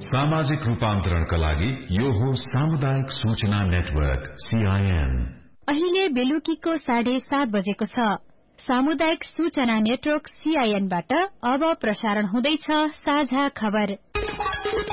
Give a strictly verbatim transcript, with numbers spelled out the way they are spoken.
सामाजिक रूपान्तरणका लागि यो हो सामुदायिक सूचना नेटवर्क सीआईएन। अहिले बेलुकीको साढे सात बजेको छ। सामुदायिक सूचना नेटवर्क सीआईएन बाट अब प्रसारण हुँदैछ साझा खबर।